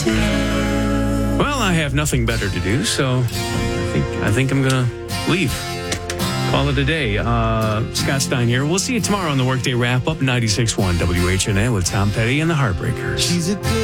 Well, I have nothing better to do, so I think I'm going to leave. Call it a day. Scott Stein here. We'll see you tomorrow on the Workday Wrap-Up, 96.1 WHNN with Tom Petty and the Heartbreakers.